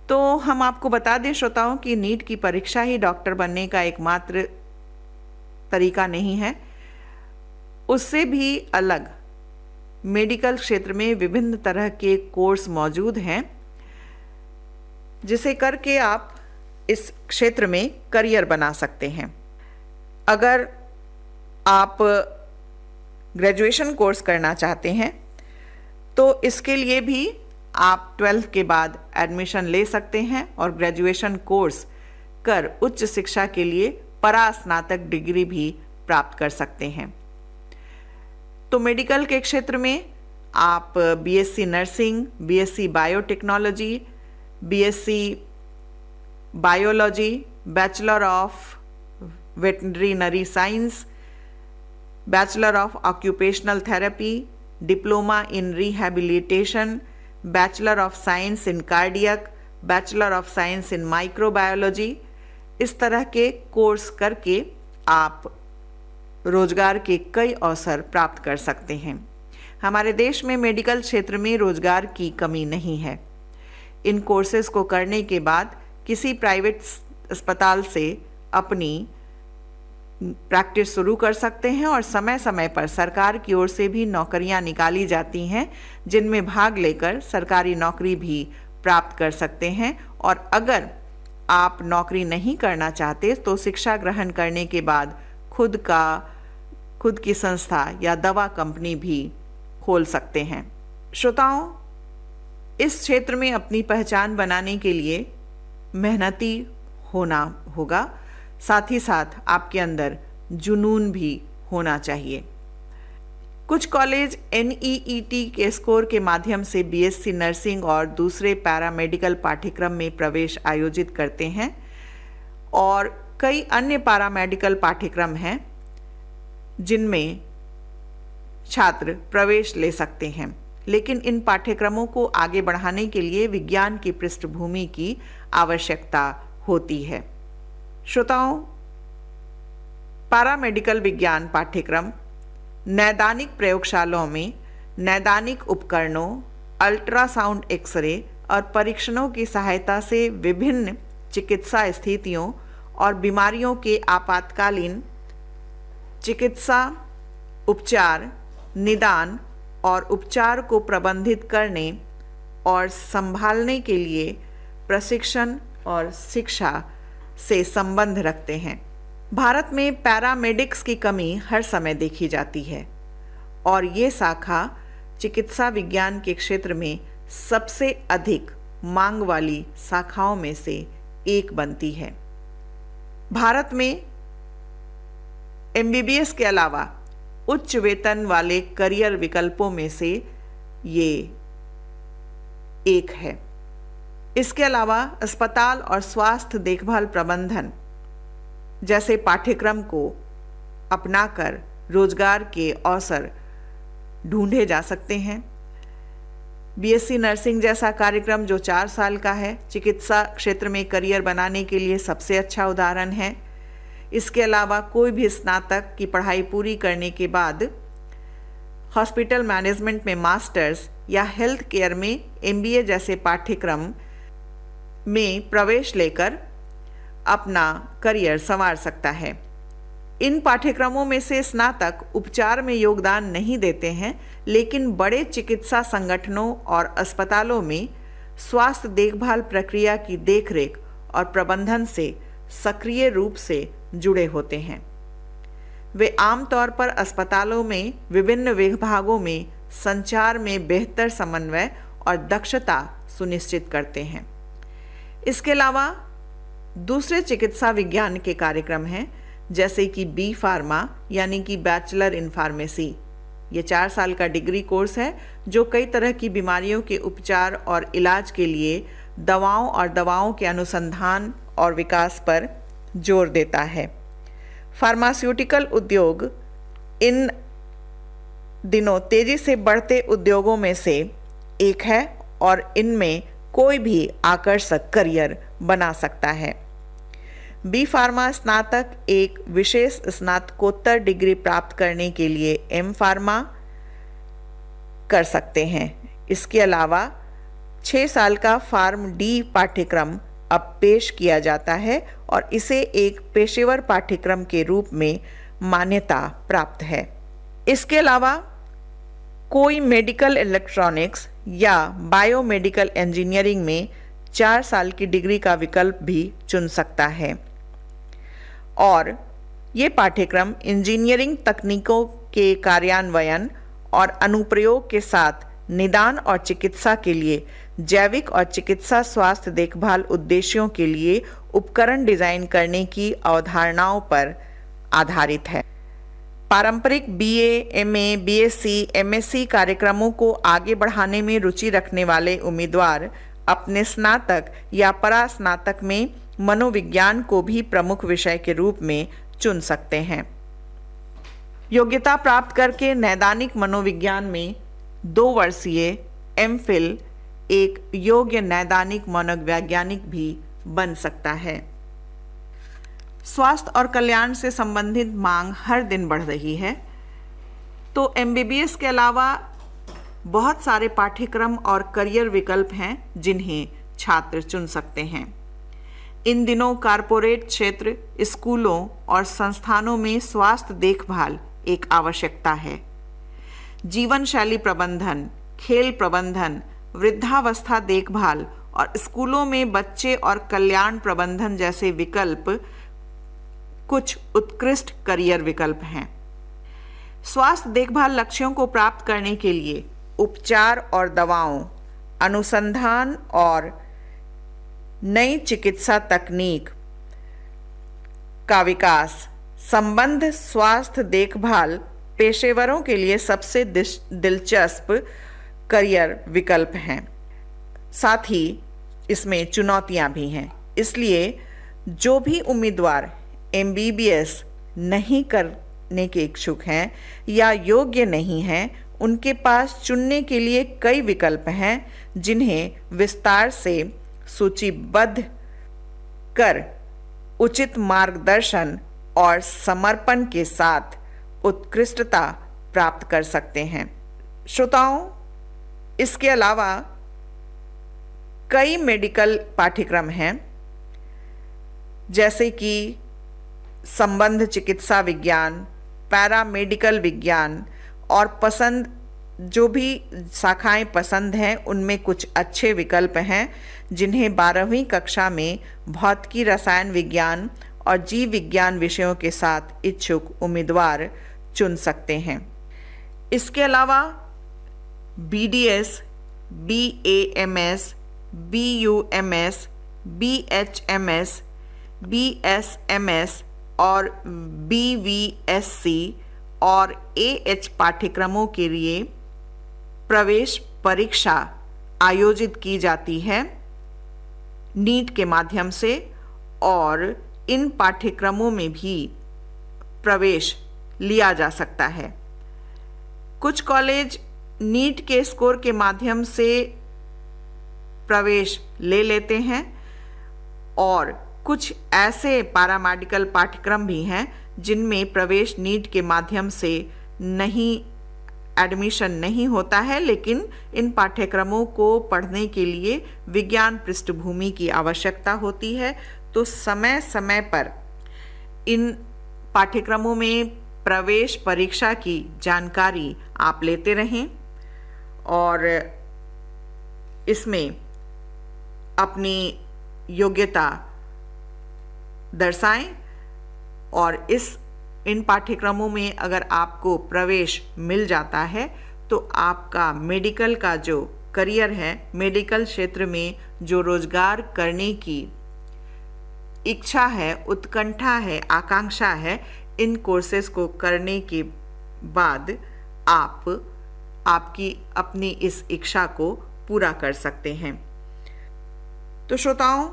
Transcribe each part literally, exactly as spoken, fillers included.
तो हम आपको बता दें श्रोताओं कि नीट की परीक्षा ही डॉक्टर बनने का एकमात्र तरीका नहीं है। उससे भी अलग मेडिकल क्षेत्र में विभिन्न तरह के कोर्स मौजूद हैं, जिसे करके आप इस क्षेत्र में करियर बना सकते हैं। अगर आप ग्रेजुएशन कोर्स करना चाहते हैं तो इसके लिए भी आप ट्वेल्थ के बाद एडमिशन ले सकते हैं और ग्रेजुएशन कोर्स कर उच्च शिक्षा के लिए परास्नातक डिग्री भी प्राप्त कर सकते हैं। तो मेडिकल के क्षेत्र में आप BSc nursing, BSc biotechnology, BSc biology, bachelor of veterinary science, bachelor of occupational therapy, diploma in rehabilitation, bachelor of science in cardiac, bachelor of science in microbiology, इस तरह के कोर्स करके आप रोजगार के कई अवसर प्राप्त कर सकते हैं। हमारे देश में मेडिकल क्षेत्र में रोजगार की कमी नहीं है। इन कोर्सेज को करने के बाद किसी प्राइवेट अस्पताल से अपनी प्रैक्टिस शुरू कर सकते हैं और समय समय पर सरकार की ओर से भी नौकरियां निकाली जाती हैं, जिनमें भाग लेकर सरकारी नौकरी भी प्राप्त कर सकते हैं। और अगर आप नौकरी नहीं करना चाहते तो शिक्षा ग्रहण करने के बाद खुद का खुद की संस्था या दवा कंपनी भी खोल सकते हैं। श्रोताओं, इस क्षेत्र में अपनी पहचान बनाने के लिए मेहनती होना होगा, साथ ही साथ आपके अंदर जुनून भी होना चाहिए। कुछ college N E E T के स्कोर के माध्यम से बीएससी नर्सिंग और दूसरे पैरामेडिकल पाठ्यक्रम में प्रवेश आयोजित करते हैं और कई अन्य पैरामेडिकल पाठ्यक्रम हैं जिनमें छात्र प्रवेश ले सकते हैं। लेकिन इन पाठ्यक्रमों को आगे बढ़ाने के लिए विज्ञान की पृष्ठभूमि की आवश्यकता होती है। श्रोताओं, पैरामेडिकल विज्ञान पाठ्यक्रम नैदानिक प्रयोगशालाओं में नैदानिक उपकरणों, अल्ट्रासाउंड, एक्सरे और परीक्षणों की सहायता से विभिन्न चिकित्सा स्थितियों और बीमारियों के आपातकालीन चिकित्सा, उपचार, निदान और उपचार को प्रबंधित करने और संभालने के लिए प्रशिक्षण और शिक्षा से संबंध रखते हैं। भारत में पैरामेडिक्स की कमी हर समय देखी जाती है और ये शाखा चिकित्सा विज्ञान के क्षेत्र में सबसे अधिक मांग वाली शाखाओं में से एक बनती है। भारत में एम बी बी एस के अलावा उच्च वेतन वाले करियर विकल्पों में से ये एक है। इसके अलावा अस्पताल और स्वास्थ्य देखभाल प्रबंधन जैसे पाठ्यक्रम को अपनाकर रोजगार के अवसर ढूंढे जा सकते हैं। बीएससी नर्सिंग जैसा कार्यक्रम जो चार साल का है, चिकित्सा क्षेत्र में करियर बनाने के लिए सबसे अच्छा उदाहरण है। इसके अलावा कोई भी स्नातक की पढ़ाई पूरी करने के बाद हॉस्पिटल मैनेजमेंट में मास्टर्स या हेल्थ केयर में एम बी ए जैसे पाठ्यक्रम में प्रवेश लेकर अपना करियर संवार सकता है। इन पाठ्यक्रमों में से स्नातक उपचार में योगदान नहीं देते हैं, लेकिन बड़े चिकित्सा संगठनों और अस्पतालों में स्वास्थ्य देखभाल प्रक्रिया की देखरेख और प्रबंधन से सक्रिय रूप से जुड़े होते हैं। वे आमतौर पर अस्पतालों में विभिन्न विभागों में संचार में बेहतर समन्वय और दक्षता सुनिश्चित करते हैं। इसके अलावा दूसरे चिकित्सा विज्ञान के कार्यक्रम हैं, जैसे कि बी फार्मा यानी कि बैचलर इन फार्मेसी। ये चार साल का डिग्री कोर्स है जो कई तरह की बीमारियों के उपचार और इलाज के लिए दवाओं और दवाओं के अनुसंधान और विकास पर जोर देता है। फार्मास्यूटिकल उद्योग इन दिनों तेजी से बढ़ते उद्योगों में से एक है और इनमें कोई भी आकर्षक करियर बना सकता है। बी फार्मा स्नातक एक विशेष स्नातकोत्तर डिग्री प्राप्त करने के लिए एम फार्मा कर सकते हैं। इसके अलावा छः साल का फार्म डी पाठ्यक्रम अब पेश किया जाता है और इसे एक पेशेवर पाठ्यक्रम के रूप में मान्यता प्राप्त है। इसके अलावा कोई मेडिकल इलेक्ट्रॉनिक्स या बायोमेडिकल इंजीनियरिंग में चार साल की डिग्री का विकल्प भी चुन सकता है और ये पाठ्यक्रम इंजीनियरिंग तकनीकों के कार्यान्वयन और अनुप्रयोग के साथ निदान और चिकित्सा के लिए जैविक और चिकित्सा स्वास्थ्य देखभाल उद्देश्यों के लिए उपकरण डिजाइन करने की अवधारणाओं पर आधारित है। पारंपरिक बीए, एमए, बीएससी, एमएससी कार्यक्रमों को आगे बढ़ाने में रुचि रखने वाले उम्मीदवार अपने स्नातक या परास्नातक में मनोविज्ञान को भी प्रमुख विषय के रूप में चुन सकते हैं। योग्यता प्राप्त करके नैदानिक मनोविज्ञान में दो वर्षीय एमफिल एक योग्य नैदानिक मनोवैज्ञानिक भी बन सकता है। स्वास्थ्य और कल्याण से संबंधित मांग हर दिन बढ़ रही है, तो एमबीबीएस के अलावा बहुत सारे पाठ्यक्रम और करियर विकल्प हैं जिन्हें छात्र चुन सकते हैं। इन दिनों कारपोरेट क्षेत्र, स्कूलों और संस्थानों में स्वास्थ्य देखभाल एक आवश्यकता है। जीवन शैली प्रबंधन, खेल प्रबंधन, वृद्धावस्था देखभाल और स्कूलों में बच्चे और कल्याण प्रबंधन जैसे विकल्प कुछ उत्कृष्ट करियर विकल्प हैं। स्वास्थ्य देखभाल लक्ष्यों को प्राप्त करने के लिए उपचार और दवाओं, अनुसंधान और नई चिकित्सा तकनीक का विकास संबंध स्वास्थ्य देखभाल पेशेवरों के लिए सबसे दिलचस्प करियर विकल्प हैं। साथ ही इसमें चुनौतियां भी हैं। इसलिए जो भी उम्मीदवार एमबीबीएस नहीं करने के इच्छुक हैं या योग्य नहीं हैं, उनके पास चुनने के लिए कई विकल्प हैं जिन्हें विस्तार से सूचीबद्ध कर उचित मार्गदर्शन और समर्पण के साथ उत्कृष्टता प्राप्त कर सकते हैं। श्रोताओं, इसके अलावा कई मेडिकल पाठ्यक्रम हैं जैसे कि संबंध चिकित्सा विज्ञान, पैरामेडिकल विज्ञान और पसंद जो भी शाखाएं पसंद हैं उनमें कुछ अच्छे विकल्प हैं जिन्हें बारहवीं कक्षा में भौतिकी, रसायन विज्ञान और जीव विज्ञान विषयों के साथ इच्छुक उम्मीदवार चुन सकते हैं। इसके अलावा BDS, BAMS, BUMS, BHMS, BSMS और बीवीएससी और एएच पाठ्यक्रमों के लिए प्रवेश परीक्षा आयोजित की जाती है नीट के माध्यम से और इन पाठ्यक्रमों में भी प्रवेश लिया जा सकता है। कुछ कॉलेज नीट के स्कोर के माध्यम से प्रवेश ले लेते हैं और कुछ ऐसे पैरामेडिकल पाठ्यक्रम भी हैं जिनमें प्रवेश नीट के माध्यम से नहीं एडमिशन नहीं होता है, लेकिन इन पाठ्यक्रमों को पढ़ने के लिए विज्ञान पृष्ठभूमि की आवश्यकता होती है। तो समय समय पर इन पाठ्यक्रमों में प्रवेश परीक्षा की जानकारी आप लेते रहें और इसमें अपनी योग्यता दर्शाएं और इस इन पाठ्यक्रमों में अगर आपको प्रवेश मिल जाता है तो आपका मेडिकल का जो करियर है, मेडिकल क्षेत्र में जो रोजगार करने की इच्छा है, उत्कंठा है, आकांक्षा है, इन कोर्सेज को करने के बाद आप आपकी अपनी इस इच्छा को पूरा कर सकते हैं। तो श्रोताओं,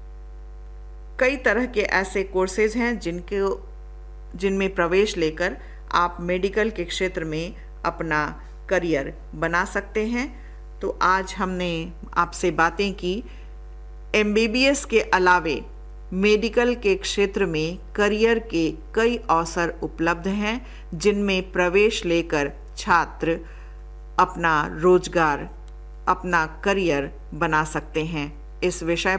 कई तरह के ऐसे कोर्सेज हैं जिनके जिनमें प्रवेश लेकर आप मेडिकल के क्षेत्र में अपना करियर बना सकते हैं। तो आज हमने आपसे बातें की एमबीबीएस के अलावे मेडिकल के क्षेत्र में करियर के कई अवसर उपलब्ध हैं जिनमें प्रवेश लेकर छात्र अपना रोजगार, अपना करियर बना सकते हैं। इस विषय